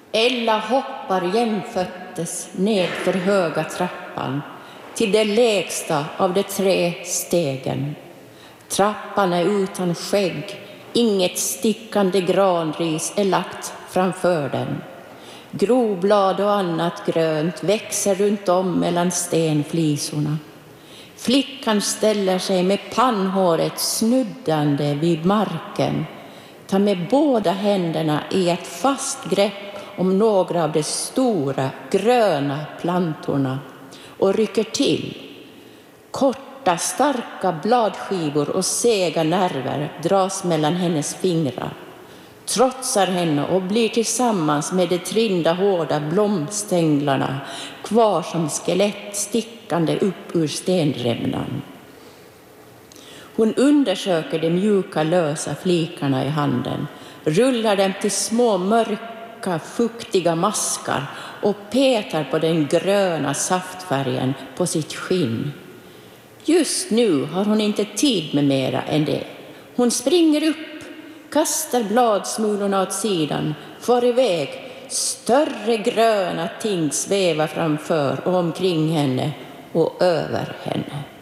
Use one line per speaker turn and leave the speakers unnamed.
Ella hoppar jämföttes ned för höga trappan till det lägsta av de 3 stegen. Trappan är utan skägg, inget stickande granris är lagt framför den. Groblad och annat grönt växer runt om mellan stenflisorna. Flickan ställer sig med pannhåret snuddande vid marken, tar med båda händerna i ett fast grepp om några av de stora gröna plantorna och rycker till. Korta, starka bladskivor och sega nerver dras mellan hennes fingrar, trotsar henne och blir tillsammans med de trinda hårda blomstänglarna kvar som skelett stickande upp ur stenrämnan. Hon undersöker de mjuka lösa flikarna i handen, rullar dem till små mörka fuktiga maskar och petar på den gröna saftfärgen på sitt skinn. Just nu har hon inte tid med mera än det. Hon springer upp, kastar bladsmulorna åt sidan, far iväg. Större gröna ting svävar framför och omkring henne och över henne.